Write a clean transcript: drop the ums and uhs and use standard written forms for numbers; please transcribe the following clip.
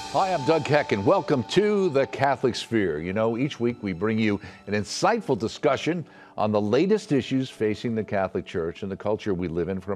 Hi, I'm Doug Keck, and welcome to the Catholic Sphere. You know, each week we bring you an insightful discussion on the latest issues facing the Catholic Church and the culture we live in from